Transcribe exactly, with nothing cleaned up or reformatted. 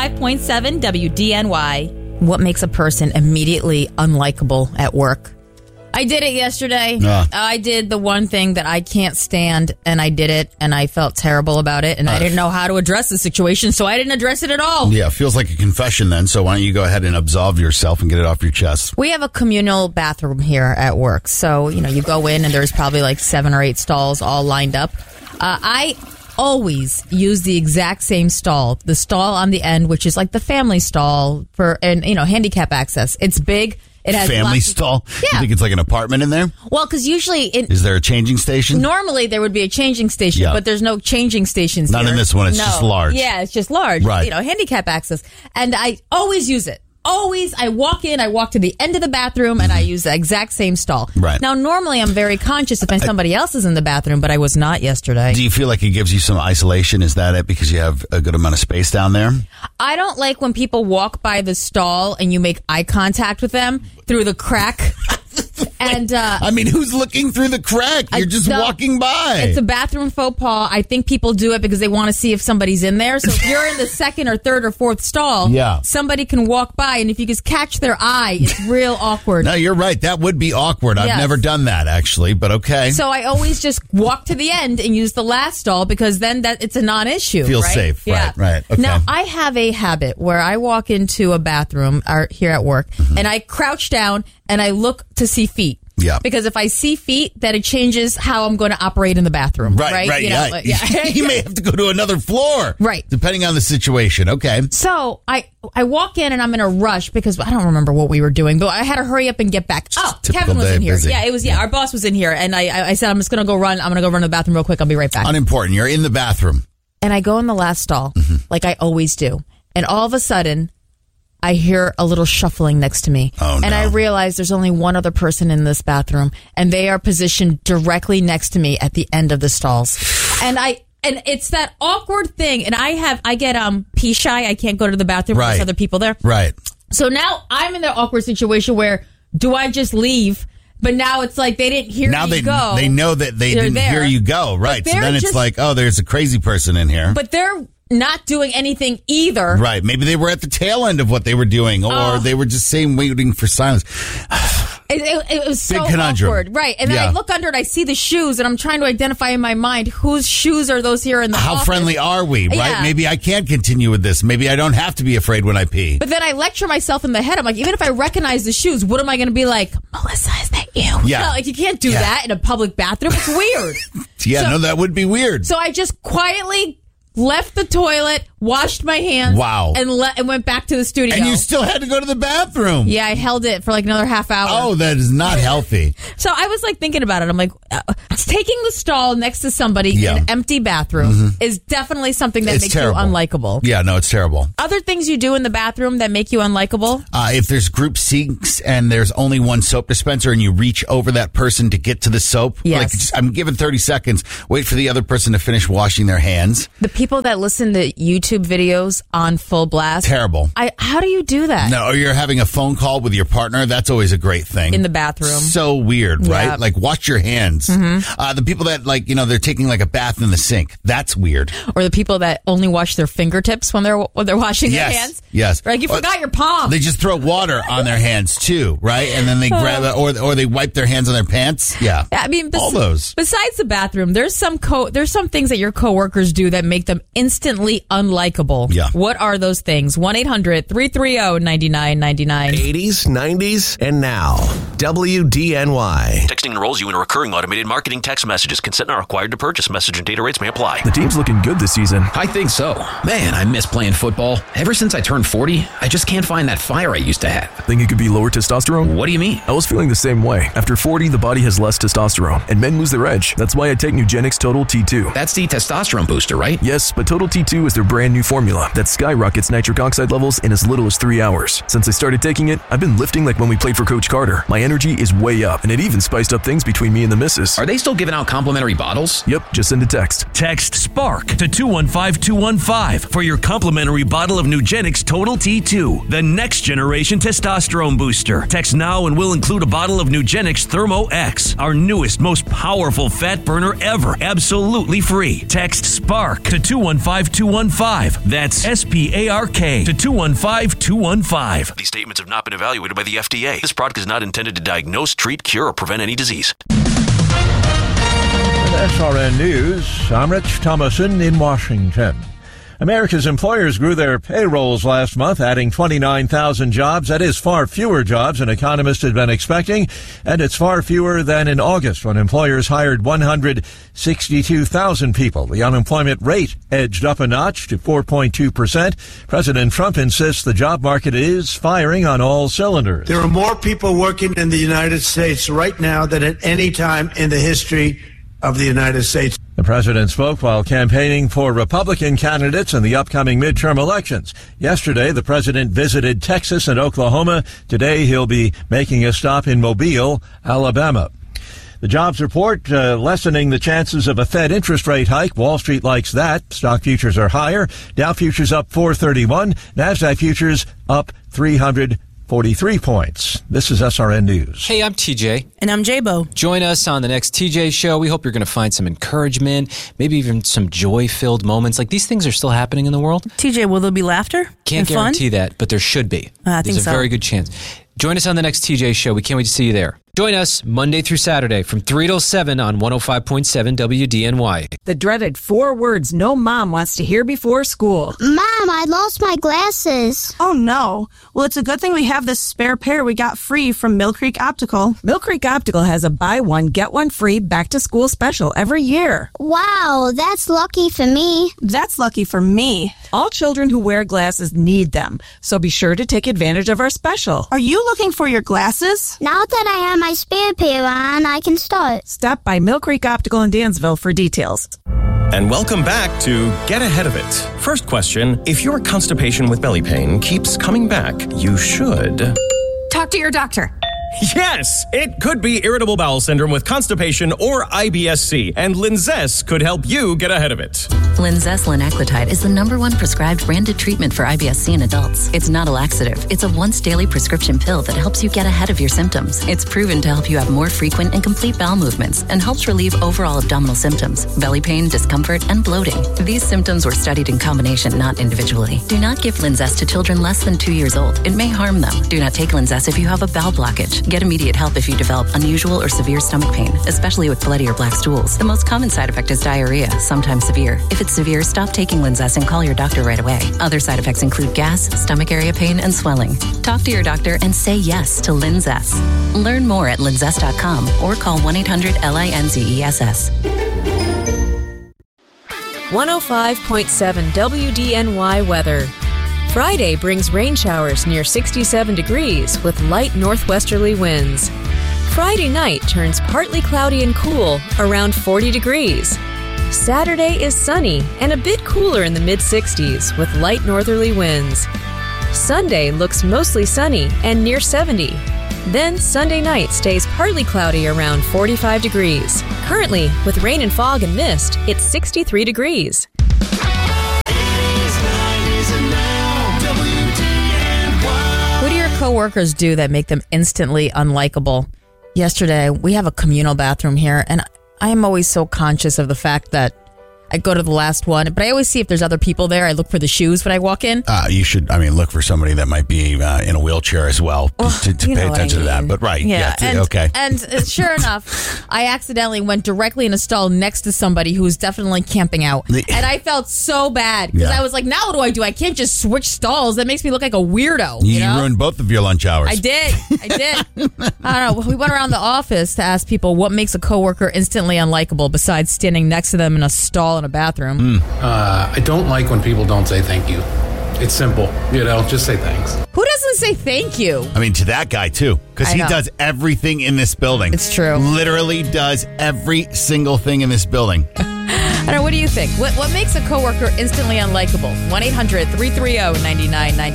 five point seven W D N Y. What makes a person immediately unlikable at work? I did it yesterday. Uh, I did the one thing that I can't stand, and I did it, and I felt terrible about it, and uh, I didn't know how to address the situation, so I didn't address it at all. Yeah, feels like a confession then, so why don't you go ahead and absolve yourself and get it off your chest? We have a communal bathroom here at work, so, you know, you go in, and there's probably like seven or eight stalls all lined up. Uh, I always use the exact same stall, the stall on the end, which is like the family stall for, and, you know, handicap access. It's big. It has family lots stall? Of, yeah. You think it's like an apartment in there? Well, because usually... It, is there a changing station? Normally there would be a changing station, yeah. but there's no changing stations Not here. in this one. It's no. just large. Yeah, it's just large. Right. You know, handicap access. And I always use it. Always, I walk in, I walk to the end of the bathroom, and I use the exact same stall. Right. Now, normally I'm very conscious if somebody else is in the bathroom, but I was not yesterday. Do you feel like it gives you some isolation? Is that it? Because you have a good amount of space down there? I don't like when people walk by the stall and you make eye contact with them through the crack. And uh, I mean, who's looking through the crack? You're just the, walking by. It's a bathroom faux pas. I think people do it because they want to see if somebody's in there. So if you're in the second or third or fourth stall, yeah. somebody can walk by, and if you just catch their eye, it's real awkward. No, you're right. That would be awkward. I've yes. never done that, actually, but okay. So I always just walk to the end and use the last stall because then that it's a non-issue. Feels right? safe. Yeah. Right, right. Okay. Now, I have a habit where I walk into a bathroom or, here at work, mm-hmm. and I crouch down and I look to see feet. Yeah. Because if I see feet, then it changes how I'm going to operate in the bathroom. Right, right. right you yeah. Know, yeah. You may have to go to another floor. Right. Depending on the situation. Okay. So I I walk in and I'm in a rush because I don't remember what we were doing, but I had to hurry up and get back. Oh, Typical Kevin was day, in here. busy. Yeah, it was. Yeah, yeah, our boss was in here, and I I said I'm just going to go run. I'm going to go run to the bathroom real quick. I'll be right back. Unimportant. You're in the bathroom. And I go in the last stall, mm-hmm. like I always do, and all of a sudden, I hear a little shuffling next to me. Oh, no. And I realize there's only one other person in this bathroom, and they are positioned directly next to me at the end of the stalls. And I and it's that awkward thing, and I have I get um pee shy. I can't go to the bathroom right. with other people there. Right. So now I'm in the awkward situation where do I just leave? But now it's like they didn't hear now me they, go. They know that they They're didn't there. hear you go. Right. So then it's just, like, oh, there's a crazy person in here. But they're not doing anything either. Right. Maybe they were at the tail end of what they were doing, or uh, they were just saying, waiting for silence. It, it, it was so Big conundrum. awkward. Right. And then yeah. I look under it, I see the shoes, and I'm trying to identify in my mind whose shoes are those here in the How office. friendly are we, right? Yeah. Maybe I can't continue with this. Maybe I don't have to be afraid when I pee. But then I lecture myself in the head. I'm like, even if I recognize the shoes, what am I going to be like, Melissa, is that you? Yeah. No, like, you can't do yeah. that in a public bathroom. It's weird. yeah, so, no, that would be weird. So I just quietly left the toilet, washed my hands, wow. and, le- and went back to the studio. And you still had to go to the bathroom. Yeah, I held it for like another half hour. Oh, that is not healthy. So I was like thinking about it. I'm like, uh, taking the stall next to somebody yeah. in an empty bathroom mm-hmm. is definitely something that it's makes terrible. you unlikable. Yeah, no, it's terrible. Other things you do in the bathroom that make you unlikable? Uh, if there's group sinks and there's only one soap dispenser and you reach over that person to get to the soap, yes. like just, I'm given thirty seconds, wait for the other person to finish washing their hands. The people that listen to YouTube videos on full blast. Terrible. I, how do you do that? No, or you're having a phone call with your partner. That's always a great thing. In the bathroom. So weird, right? Yeah. Like, wash your hands. Mm-hmm. Uh, the people that, like, you know, they're taking like a bath in the sink. That's weird. Or the people that only wash their fingertips when they're when they're washing yes. their hands. Yes. Like, you or, forgot your palm. They just throw water on their hands too, right? And then they grab it, or or they wipe their hands on their pants. Yeah. I mean, bes- all those. Besides the bathroom, there's some co- there's some things that your coworkers do that make them instantly unlikable. Yeah. What are those things? one eight hundred three three zero nine nine nine nine. eighties, nineties, and now. W D N Y. Texting enrolls you in recurring automated marketing text messages. Consent not required to purchase. Message and data rates may apply. The team's looking good this season. I think so. Man, I miss playing football. Ever since I turned forty, I just can't find that fire I used to have. Think it could be lower testosterone? What do you mean? I was feeling the same way. After forty, the body has less testosterone, and men lose their edge. That's why I take Nugenix Total T two. That's the testosterone booster, right? Yes, but Total T two is their brand new formula that skyrockets nitric oxide levels in as little as three hours. Since I started taking it, I've been lifting like when we played for Coach Carter. My energy is way up, and it even spiced up things between me and the missus. Are they still giving out complimentary bottles? Yep, just send a text. Text SPARK to two one five two one five for your complimentary bottle of Nugenix Total T two, the next generation testosterone booster. Text now and we'll include a bottle of Nugenix Thermo X, our newest, most powerful fat burner ever, absolutely free. Text SPARK to two two one five, two one five. That's S P A R K to two one five, two one five. These statements have not been evaluated by the F D A. This product is not intended to diagnose, treat, cure, or prevent any disease. With S R N News, I'm Rich Thomason in Washington. America's employers grew their payrolls last month, adding twenty-nine thousand jobs. That is far fewer jobs than economists had been expecting, and it's far fewer than in August when employers hired one hundred sixty-two thousand people. The unemployment rate edged up a notch to four point two percent. President Trump insists the job market is firing on all cylinders. There are more people working in the United States right now than at any time in the history of the United States. The president spoke while campaigning for Republican candidates in the upcoming midterm elections. Yesterday, the president visited Texas and Oklahoma. Today, he'll be making a stop in Mobile, Alabama. The jobs report uh, lessening the chances of a Fed interest rate hike. Wall Street likes that. Stock futures are higher. Dow futures up four thirty-one. NASDAQ futures up three hundred forty-three points. This is S R N News. Hey, I'm T J. And I'm J-Bo. Join us on the next T J Show. We hope you're going to find some encouragement, maybe even some joy-filled moments. Like, these things are still happening in the world. T J, will there be laughter? Can't and guarantee fun? that, but there should be. Uh, I There's think a so. very good chance. Join us on the next T J Show. We can't wait to see you there. Join us Monday through Saturday from three till seven on one oh five point seven W D N Y. The dreaded four words no mom wants to hear before school. Mom, I lost my glasses. Oh, no. Well, it's a good thing we have this spare pair we got free from Mill Creek Optical. Mill Creek Optical has a buy one, get one free back-to-school special every year. Wow, that's lucky for me. That's lucky for me. All children who wear glasses need them, so be sure to take advantage of our special. Are you looking for your glasses? Now that I have my spare pair on, I can start. Stop by Mill Creek Optical in Dansville for details. And welcome back to Get Ahead of It. First question, if your constipation with belly pain keeps coming back, you should... talk to your doctor. Yes, it could be irritable bowel syndrome with constipation or I B S C, and Linzess could help you get ahead of it. Linzess linaclotide is the number one prescribed branded treatment for I B S C in adults. It's not a laxative. It's a once daily prescription pill that helps you get ahead of your symptoms. It's proven to help you have more frequent and complete bowel movements and helps relieve overall abdominal symptoms, belly pain, discomfort, and bloating. These symptoms were studied in combination, not individually. Do not give Linzess to children less than two years old. It may harm them. Do not take Linzess if you have a bowel blockage. Get immediate help if you develop unusual or severe stomach pain, especially with bloody or black stools. The most common side effect is diarrhea, sometimes severe. If it's severe, stop taking Linzess and call your doctor right away. Other side effects include gas, stomach area pain, and swelling. Talk to your doctor and say yes to Linzess. Learn more at linzess dot com or call one eight hundred L I N Z E S S. one oh five point seven W D N Y weather. Friday brings rain showers near sixty-seven degrees with light northwesterly winds. Friday night turns partly cloudy and cool around forty degrees. Saturday is sunny and a bit cooler in the mid-sixties with light northerly winds. Sunday looks mostly sunny and near seventy. Then Sunday night stays partly cloudy around forty-five degrees. Currently, with rain and fog and mist, it's sixty-three degrees. What do your coworkers do that make them instantly unlikable? Yesterday, we have a communal bathroom here, and I am always so conscious of the fact that I go to the last one, but I always see if there's other people there. I look for the shoes when I walk in. Uh, you should, I mean, look for somebody that might be uh, in a wheelchair as well Oh, to, to you pay know what attention I to that. mean. But right, Yeah, yeah, t- and, okay. And uh, sure enough, I accidentally went directly in a stall next to somebody who was definitely camping out. The- and I felt so bad because Yeah. I was like, now what do I do? I can't just switch stalls. That makes me look like a weirdo. You, You, know? ruined both of your lunch hours. I did. I did. I don't know. We went around the office to ask people what makes a coworker instantly unlikable besides standing next to them in a stall in a bathroom. Uh, I don't like when people don't say thank you. It's simple, you know, just say thanks. Who doesn't say thank you? I mean, to that guy, too, because I he know. does everything in this building. It's true. Literally does every single thing in this building. I don't know. What do you think? What, what makes a coworker instantly unlikable? one eight hundred three three zero nine nine nine